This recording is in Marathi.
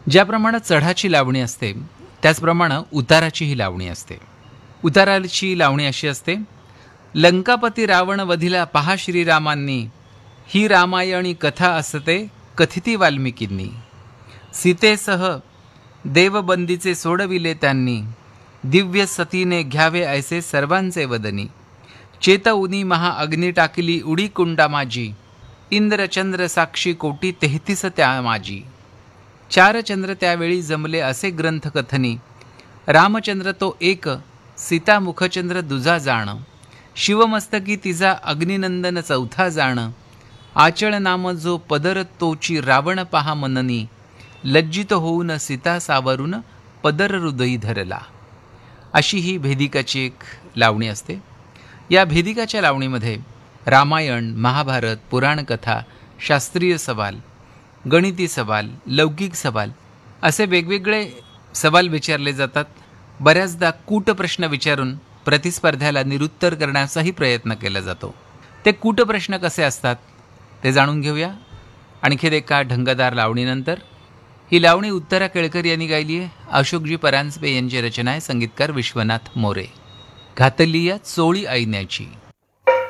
ज्याप्रमाणे चढाची लावणी असते त्याचप्रमाणे उताराचीही लावणी असते. उताराची लावणी अशी असते. लंकापती रावण वधिला पहा श्रीरामांनी, ही रामायणी कथा असते कथिती वाल्मिकींनी. सीतेसह देवबंदीचे सोडविले त्यांनी, दिव्य सतीने घ्यावे ऐसे सर्वांचे वदनी. चेतउनी महा अग्नी टाकली उडी कुंडा माझी, इंद्रचंद्र साक्षी कोटी 33 त्या माझी. 4 चंद्र त्यावेळी जमले असे ग्रंथ कथनी, रामचंद्र तो एक सीता मुखचंद्र दुजा जाण. शिवमस्तकी तिचा अग्निनंदन चौथा जाण. आचळ नाम जो पदर तोची रावण पहा मननी, लज्जित होऊन सीता सावरून पदर हृदयी धरला. अशी ही भेदिकाची एक लावणी असते. या भेदिकाच्या लावणीमध्ये रामायण, महाभारत, पुराणकथा, शास्त्रीय सवाल, गणिती सवाल, लौकिक सवाल असे वेगवेगळे सवाल विचारले जातात. बऱ्याचदा कूटप्रश्न विचारून प्रतिस्पर्ध्याला निरुत्तर करण्याचाही प्रयत्न केला जातो. ते कूटप्रश्न कसे असतात ते जाणून घेऊया आणखी एका ढंगदार लावणीनंतर. ही लावणी उत्तरा केळकर यांनी गायली आहे. अशोकजी परांजपे यांची रचना आहे. संगीतकार विश्वनाथ मोरे. घातली या चोळी ऐण्याची.